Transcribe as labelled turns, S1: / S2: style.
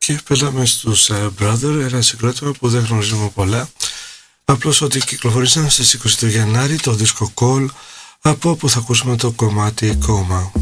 S1: Και πέραμε στους Brother, ένα συγκρότημα που δεν γνωρίζουμε πολλά. Απλώς ότι κυκλοφορήσαν στις 20 του Γενάρη το δίσκο Call, από όπου θα ακούσουμε το κομμάτι Coma.